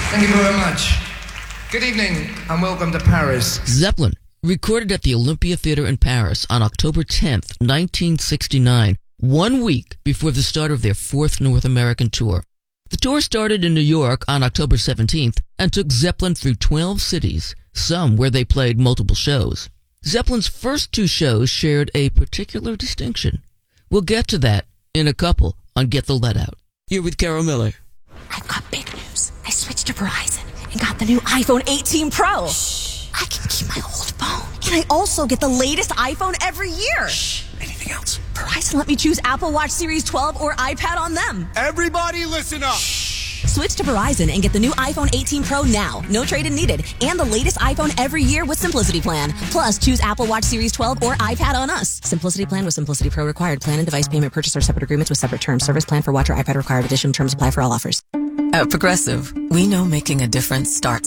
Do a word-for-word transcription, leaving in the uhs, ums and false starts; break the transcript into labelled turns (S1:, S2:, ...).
S1: Thank you very much. Good evening and welcome to Paris.
S2: Zeppelin, recorded at the Olympia Theater in Paris on October tenth, nineteen sixty-nine, one week before the start of their fourth North American tour. The tour started in New York on October seventeenth and took Zeppelin through twelve cities, some where they played multiple shows. Zeppelin's first two shows shared a particular distinction. We'll get to that in a couple on Get the Let Out. Here with Carol Miller.
S3: I've got big news. I switched to Verizon and got the new iPhone eighteen Pro. Shh. I can keep my old phone. And I also get the latest iPhone every year.
S4: Shh. Anything else?
S3: Verizon let me choose Apple Watch Series twelve or iPad on them.
S4: Everybody listen up. Shh.
S3: Switch to Verizon and get the new iPhone eighteen Pro now. No trade-in needed. And the latest iPhone every year with Simplicity Plan. Plus, choose Apple Watch Series twelve or iPad on us. Simplicity Plan with Simplicity Pro required. Plan and device payment purchase or separate agreements with separate terms. Service plan for watch or iPad required. Additional terms apply for all offers.
S5: At Progressive, we know making a difference starts